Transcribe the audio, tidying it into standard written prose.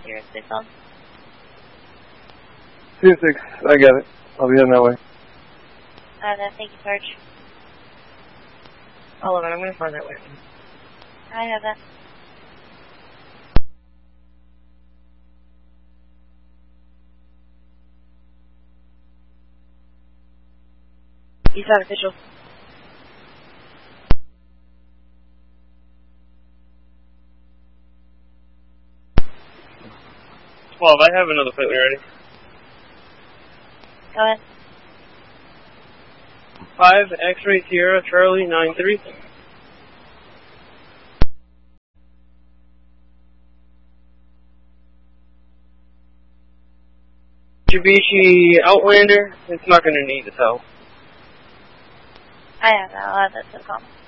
Sierra 6 on. Sierra 6, I got it. I'll be heading that way. Thank you, Sarge. Oliver, I'm going to find that way. I have that. Eastside official. 12, I have another plate ready. Go ahead. 5, X-Ray Sierra, Charlie, 9-3. Mitsubishi Outlander, it's not going to need the tow. I have that. I'll have that to the comment.